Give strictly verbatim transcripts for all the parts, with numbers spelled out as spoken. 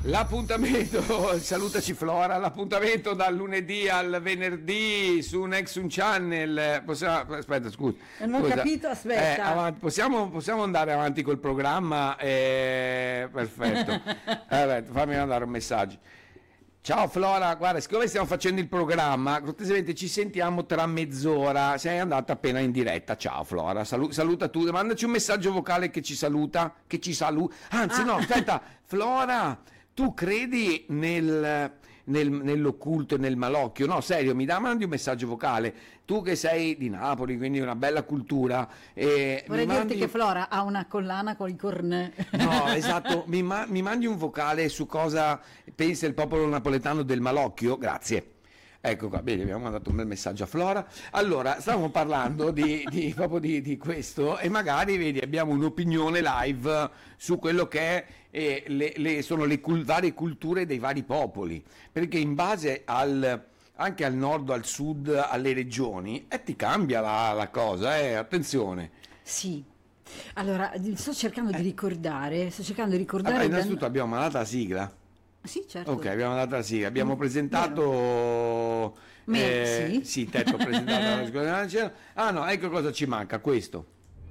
L'appuntamento, salutaci Flora, l'appuntamento dal lunedì al venerdì su Nexum Channel. Possiamo, aspetta, scusa. Non ho scusa. capito, aspetta. Eh, avanti, possiamo, possiamo andare avanti col programma? Eh, perfetto. Eh, fammi mandare un messaggio. Ciao Flora, guarda, siccome stiamo facendo il programma, cortesemente ci sentiamo tra mezz'ora. Sei andata appena in diretta. Ciao Flora, salu- saluta tu, mandaci un messaggio vocale che ci saluta, che ci saluta. Anzi, ah. no, aspetta, Flora, tu credi nel, nel, nell'occulto e nel malocchio? No, serio, mi dà, mandi un messaggio vocale. Tu che sei di Napoli, quindi una bella cultura. Eh, Vorrei mi dirti mandi... che Flora ha una collana con i cornè. No, esatto, mi, ma- mi mandi un vocale su cosa pensa il popolo napoletano del malocchio? Grazie. Ecco qua, bene, abbiamo mandato un bel messaggio a Flora. Allora, stavamo parlando di, di, proprio di, di questo e magari, vedi, abbiamo un'opinione live su quello che è, eh, le, le, sono le cul- varie culture dei vari popoli, perché in base al, anche al nord, al sud, alle regioni, eh, ti cambia la, la cosa, eh, attenzione. Sì. Allora, sto cercando eh. di ricordare, sto cercando di ricordare... Allora, innanzitutto abbiamo mandato la sigla. Sì, certo. Ok, abbiamo dato la sigla, abbiamo mm, presentato... Me, eh, sì. Sì, Tetto ha presentato la scuola. Ah no, ecco cosa ci manca, questo.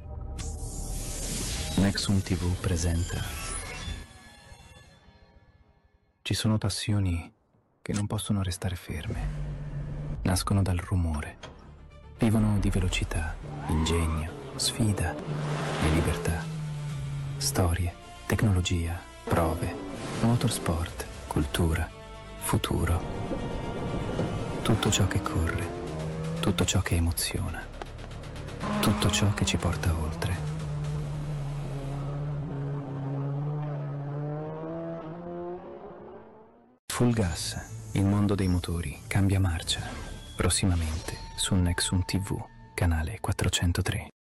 Nexum ti vu presenta. Ci sono passioni che non possono restare ferme. Nascono dal rumore. Vivono di velocità, ingegno, sfida e libertà. Storie, tecnologia, prove, motorsport, cultura, futuro. Tutto ciò che corre, tutto ciò che emoziona, tutto ciò che ci porta oltre. Full gas, il mondo dei motori cambia marcia. Prossimamente su Nexum ti vu, canale quattrocentotre.